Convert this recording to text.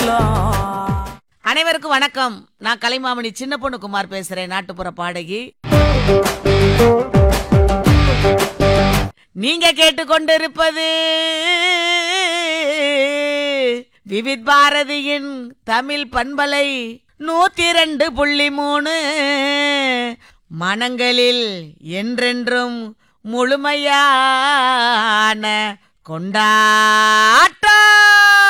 அனைவருக்கும் வணக்கம். நான் கலைமாமணி சின்ன பொண்ணு குமார் பேசுறேன், நாட்டுப்புற பாடகி. நீங்க கேட்டுக்கொண்டிருப்பது விவித் பாரதியின் தமிழ் பண்பலை 102.3. மனங்களில் என்றென்றும் முழுமையான கொண்டாட்டம்.